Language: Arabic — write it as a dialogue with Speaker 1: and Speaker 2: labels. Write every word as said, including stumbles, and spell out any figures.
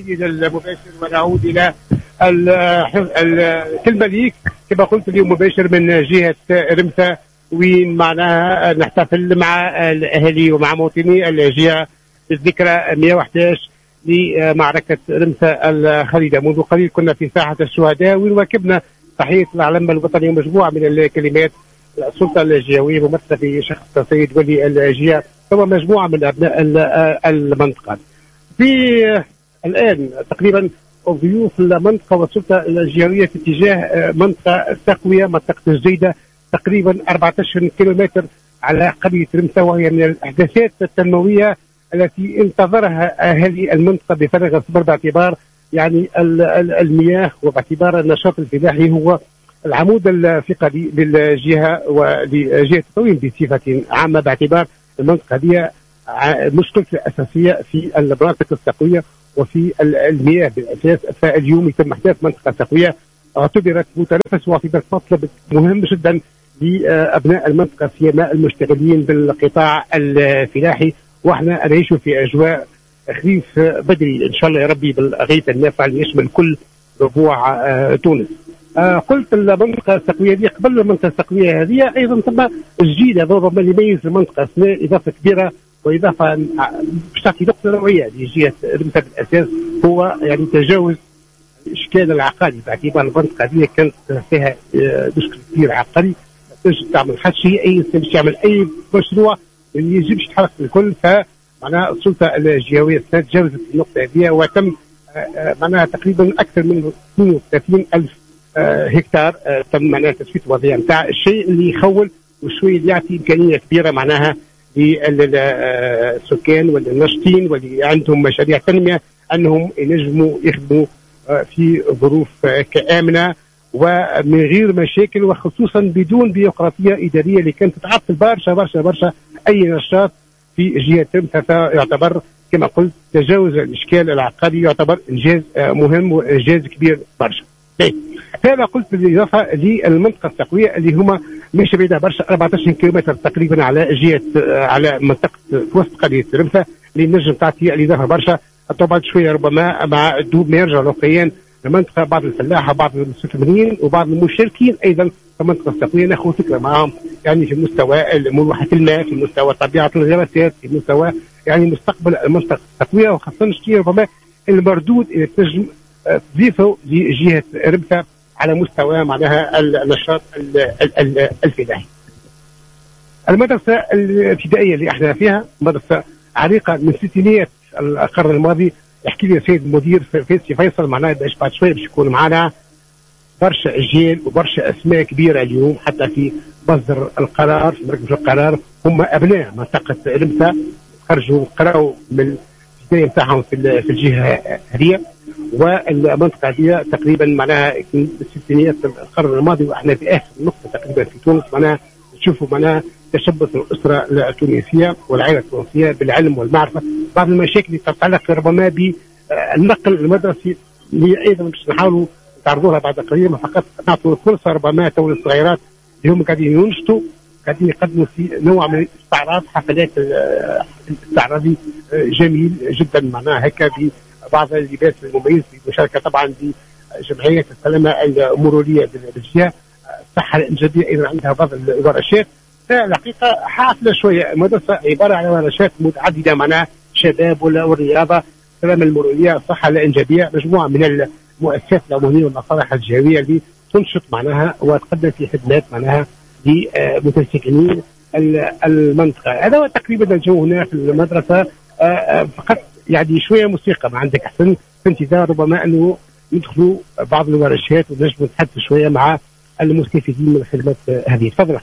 Speaker 1: الى المباشر ونعود الى المليك كما قلت اليوم مباشر من جهه رمثا، وين معناها نحتفل مع الاهالي ومع مواطني الجهه بالذكرى مئة وأحد عشر لمعركه رمثا الخالده. منذ قليل كنا في ساحه الشهداء وين واكبنا تحيه العلم الوطني ومجموعه من الكلمات السلطه الجهويه ممثله في شخص السيد ولي الجهه ثم مجموعه من ابناء المنطقه. في الان تقريبا ضيوف المنطقه والسلطه الجهويه في اتجاه منطقه التقويه منطقه الجديده تقريبا أربعة عشر كيلومتر على قريه رمثا، وهي من الاحداثات التنمويه التي انتظرها اهالي المنطقه بفارغ الصبر باعتبار يعني المياه وباعتبار النشاط الفلاحي هو العمود الفقري للجهه ولجهه التطوير بصفه عامه، باعتبار المنطقه هذه مشكلته الاساسيه في المناطق التقويه وفي المياه بالاساس. فاليوم يتم احداث منطقه تقويه اعتبرت متنفس واعتبرت مطلب مهم جدا لابناء المنطقه سيما المشتغلين بالقطاع الفلاحي، واحنا نعيش في اجواء خريف بدري ان شاء الله يا ربي بالغيث النافع اللي يشمل كل ربوع آه تونس. آه قلت المنطقه التقويه دي قبل المنطقه التقويه هذه ايضا ثم الجديده ربما اللي يميز المنطقه اثناء اضافه كبيره واضافه باش تعطي نقطه نوعيه لجهه رمثا بالاساس هو يعني تجاوز الاشكال العقاري، باعتبار المنطقه هذه كانت فيها آه مشكل كبير عقاري ما تنجم تعمل حتى شيء اي باش يعمل اي مشروع ما يجبش تحرك الكل. فمعناها السلطه الجهويه تجاوزت النقطه هذه وتم آه معناها تقريبا اكثر من اثنين وثلاثين ألف آه هكتار آه تم معناها تسويه الوضعيه نتاع الشيء اللي يخول وشوي اللي يعطي امكانيه كبيره معناها للسكان والناشطين واللي عندهم مشاريع تنميه انهم ينجموا يخدموا آه في ظروف آه كامنه ومن غير مشاكل، وخصوصا بدون بيروقراطيه اداريه اللي كانت تعطل برشا برشا برشا اي نشاط في جهه رمثا. يعتبر كما قلت تجاوز الاشكال العقاري يعتبر انجاز آه مهم وانجاز كبير برشا. هذا قلت بالاضافه للمنطقه التقويه اللي هما مش بعيده برشا أربعة عشر كيلومتر تقريبا على جهه على منطقه وسط قريه رمثا اللي نجم تعطي الاضافه برشا. طبعا شويه ربما مع الدوب ما يرجعوا الاخرين المنطقه بعض الفلاحه بعض المستثمرين وبعض المشاركين ايضا في المنطقه التقويه ناخذ فكره معهم يعني في مستوى ملوحه الماء في مستوى طبيعه الغابات في مستوى يعني مستقبل المنطقه التقويه، وخاصه شويه ربما المردود اللي تنجم تضيفه لجهه رمثا على مستوى معناها النشاط الفلاحي. المدرسه الابتدائيه اللي احنا فيها مدرسه عريقه من ستينيات القرن الماضي. يحكي لي السيد المدير في فيصل معناها باش بعد شويه باش يكون معنا برشا اجيال وبرشا اسماء كبيره اليوم حتى في مصدر القرار في مركز القرار هم ابناء منطقه رمثا خرجوا قراوا من البدايه نتاعهم في في الجهه هذه، والمنطقه هذه تقريبا معناها الستينيات القرن الماضي واحنا في اخر نقطه تقريبا في تونس معناها نشوفوا معناها تشبث الاسره التونسيه والعائله التونسيه بالعلم والمعرفه. بعض المشاكل اللي تتعلق ربما بالنقل المدرسي اللي ايضا باش نحاولوا نعرضوها بعد قليل فقط نعطوا الفرصه ربما تو الصغيرات اللي هم قاعدين ينشطوا قاعدين يقدموا في نوع من الاستعراض حفلات استعراضي جميل جدا معناها هكا ببعض اللباس المميز بمشاركه طبعا بجمعيه السلامه المروريه بالجهه. الصحه الانجابيه ايضا عندها بعض الورشات. الحقيقه حافله شويه المدرسه عباره عن ورشات متعدده معناها شباب والرياضه السلامه المروريه الصحه الانجابيه مجموعه من المؤسسات العموميه والمصالح الجهويه اللي تنشط معناها وتقدم في خدمات معناها لمتسكنين المنطقه. هذا هو تقريبا الجو هنا في المدرسه. فقط يعني شويه موسيقى ما عندك احسن في انتظار ربما انه يدخلوا بعض الورشات ونجم نتحدث شويه مع المستفيدين من الخدمات هذه. تفضل.